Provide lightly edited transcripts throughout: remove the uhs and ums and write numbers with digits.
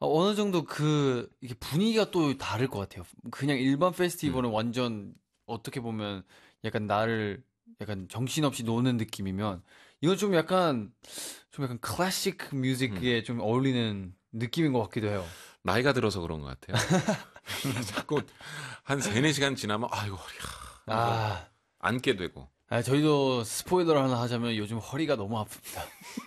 어느 정도 이게 분위기가 또 다를 것 같아요. 그냥 일반 페스티벌은 완전 어떻게 보면 약간 약간 정신없이 노는 느낌이면 이건 좀 약간 클래식 뮤직에 좀 어울리는 느낌인 것 같기도 해요. 나이가 들어서 그런 것 같아요. 자꾸 한 3-4시간 지나면 아이고 허리가 앉게 되고. 저희도 스포일러를 하나 하자면 요즘 허리가 너무 아픕니다.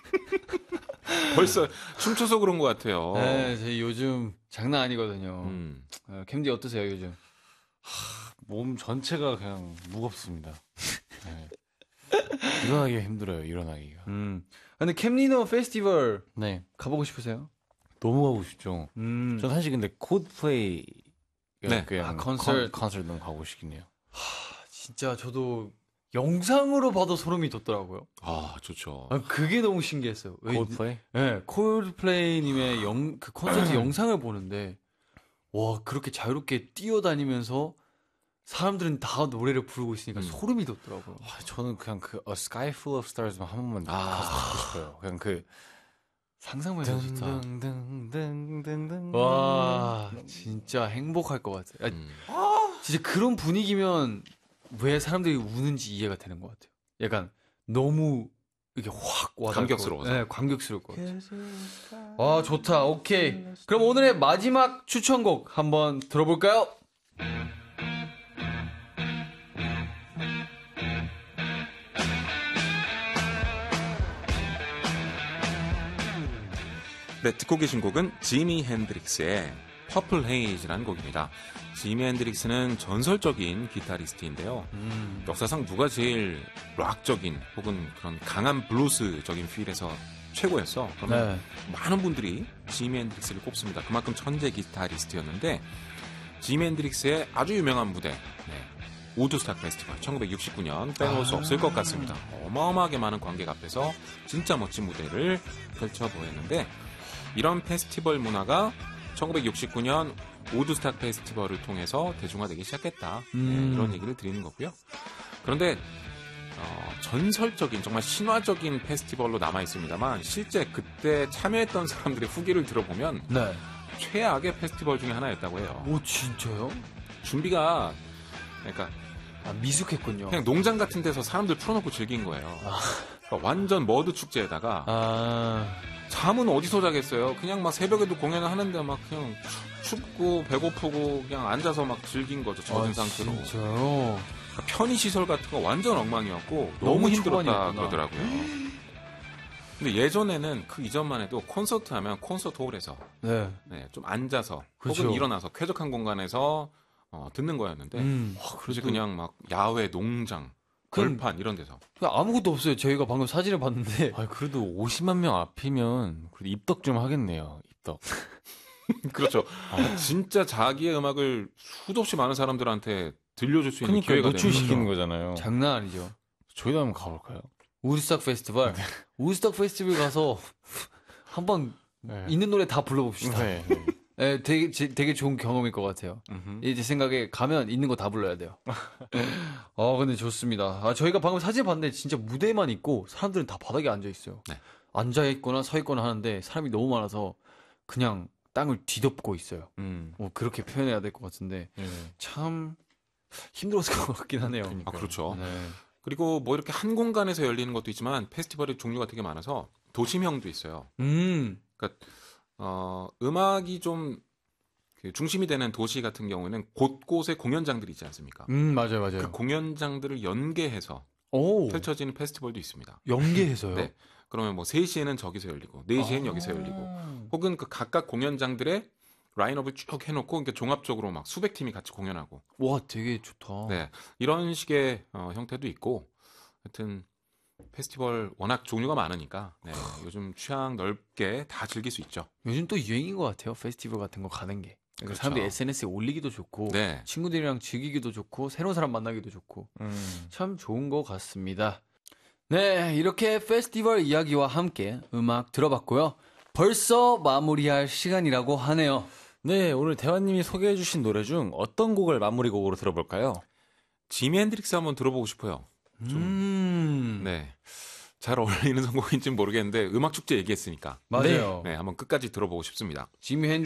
벌써 춤춰서 그런 것 같아요. 네, 저희 요즘 장난 아니거든요. 캠디 어떠세요 요즘? 몸 전체가 그냥 무겁습니다. 네. 일어나기가 힘들어요. 일어나기가. 근데 캠리노 페스티벌 네. 가보고 싶으세요? 너무 가고 싶죠. 전 사실 근데 콜드플레이 콘서트 너무 가고 싶긴 해요. 진짜 저도 영상으로 봐도 소름이 돋더라고요. 좋죠. 그게 너무 신기했어요. 콜드플레이? 네, 콜드플레이님의 그 콘서트 영상을 보는데 와 그렇게 자유롭게 뛰어다니면서 사람들은 다 노래를 부르고 있으니까 소름이 돋더라고요. 저는 그냥 A Sky Full of Stars만 한 번만 가서 듣고 싶어요. 그냥 상상만 해도 좋다. 등등등등등등. 와 진짜 행복할 것 같아요. 진짜 그런 분위기면 왜 사람들이 우는지 이해가 되는 것 같아요. 약간 너무 이게 확 와닿고 감격스러워서. 네, 감격스러울 것 같아요. 좋다. 오케이. 그럼 오늘의 마지막 추천곡 한번 들어볼까요? 네, 듣고 계신 곡은 지미 핸드릭스의 퍼플 헤이즈라는 곡입니다. 지미 핸드릭스는 전설적인 기타리스트인데요. 역사상 누가 제일 락적인 혹은 그런 강한 블루스적인 필에서 최고였어. 그러면 많은 분들이 지미 핸드릭스를 꼽습니다. 그만큼 천재 기타리스트였는데 지미 핸드릭스의 아주 유명한 무대 우드스탁 페스티벌 1969년 빼놓을 수 없을 것 같습니다. 어마어마하게 많은 관객 앞에서 진짜 멋진 무대를 펼쳐보였는데 이런 페스티벌 문화가 1969년 우드스탁 페스티벌을 통해서 대중화되기 시작했다. 이런 얘기를 드리는 거고요. 그런데 전설적인 정말 신화적인 페스티벌로 남아있습니다만 실제 그때 참여했던 사람들의 후기를 들어보면 최악의 페스티벌 중에 하나였다고 해요. 오 진짜요? 준비가 그러니까 미숙했군요. 그냥 농장 같은 데서 사람들 풀어놓고 즐긴 거예요. 그러니까 완전 머드 축제에다가 잠은 어디서 자겠어요? 그냥 막 새벽에도 공연을 하는데 막 그냥 춥고 배고프고 그냥 앉아서 막 즐긴 거죠. 젖은 상태로. 진짜요? 편의시설 같은 거 완전 엉망이었고 너무 힘들었다 그러더라고요. 근데 예전에는 그 이전만 해도 콘서트 하면 콘서트홀에서 좀 앉아서 혹은 일어나서 쾌적한 공간에서 듣는 거였는데 그래서 그냥 막 야외 농장 벌판 이런 데서 아무것도 없어요. 저희가 방금 사진을 봤는데 그래도 50만 명 앞이면 그래도 입덕 좀 하겠네요. 입덕. 그렇죠. 진짜 자기의 음악을 수도 없이 많은 사람들한테 들려줄 수 있는 기회가 노출시키는 거잖아요. 장난 아니죠. 저희도 한번 가볼까요? 우드스탁 페스티벌. 우드스탁 페스티벌 가서 한번 있는 노래 다 불러봅시다. 네, 되게 좋은 경험일 것 같아요. 제 생각에 가면 있는 거 다 불러야 돼요. 근데 좋습니다. 저희가 방금 사진 봤는데 진짜 무대만 있고 사람들은 다 바닥에 앉아 있어요. 앉아있거나 서있거나 하는데 사람이 너무 많아서 그냥 땅을 뒤덮고 있어요. 그렇게 표현해야 될 것 같은데 참 힘들었을 것 같긴 하네요. 그렇죠. 그리고 뭐 이렇게 한 공간에서 열리는 것도 있지만 페스티벌의 종류가 되게 많아서 도시명도 있어요. 그러니까 음악이 좀 중심이 되는 도시 같은 경우는 곳곳에 공연장들이 있지 않습니까? 맞아요. 그 공연장들을 연계해서 펼쳐지는 페스티벌도 있습니다. 연계해서요? 네. 그러면 뭐 3시에는 저기서 열리고 4시에는 여기서 열리고 혹은 그 각각 공연장들의 라인업을 쭉 해놓고 그러니까 종합적으로 막 수백 팀이 같이 공연하고. 와, 되게 좋다. 네, 이런 식의 형태도 있고, 하여튼 페스티벌 워낙 종류가 많으니까 요즘 취향 넓게 다 즐길 수 있죠. 요즘 또 유행인 것 같아요. 페스티벌 같은 거 가는 게. 그러니까 사람들이 SNS에 올리기도 좋고 친구들이랑 즐기기도 좋고 새로운 사람 만나기도 좋고 참 좋은 것 같습니다. 네, 이렇게 페스티벌 이야기와 함께 음악 들어봤고요. 벌써 마무리할 시간이라고 하네요. 네, 오늘 대화님이 소개해주신 노래 중 어떤 곡을 마무리곡으로 들어볼까요? 지미 핸드릭스 한번 들어보고 싶어요. 좀, 잘 어울리는 선곡인지는 모르겠는데 음악 축제 얘기했으니까 맞아요. 한번 끝까지 들어보고 싶습니다. 지미